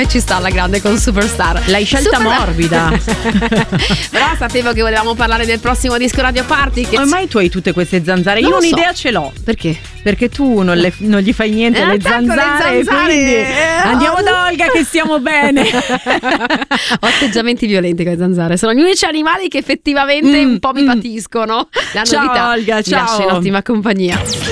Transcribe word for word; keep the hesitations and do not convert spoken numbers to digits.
E ci sta alla grande con Superstar. L'hai scelta Super... morbida. Però sapevo che volevamo parlare del prossimo disco Radio Party. Che... Ormai tu hai tutte queste zanzare. Non Io lo un'idea so. ce l'ho. Perché? Perché tu non, le, non gli fai niente Eh, alle attacco le zanzare, zanzare. quindi Eh, andiamo oh. da Olga che stiamo bene. Ho atteggiamenti violenti con le zanzare. Sono gli unici animali che effettivamente Mm, un po' mi mm. patiscono. La Ciao, novità Olga, mi ciao. lascia in ottima compagnia.